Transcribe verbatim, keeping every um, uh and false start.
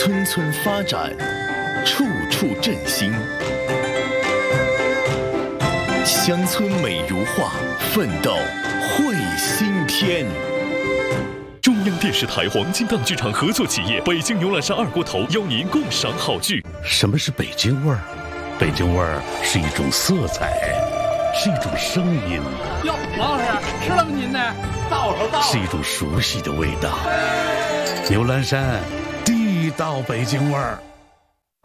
村村发展，处处振兴。乡村美如画，奋斗绘新天。中央电视台黄金档剧场合作企业北京牛栏山二锅头邀您共赏好剧。 什么是北京味儿？北京味儿是一种色彩，是一种声音。 哟，王老师，吃了吗您呢？到了到了。 是一种熟悉的味道。牛栏山，地道北京味儿。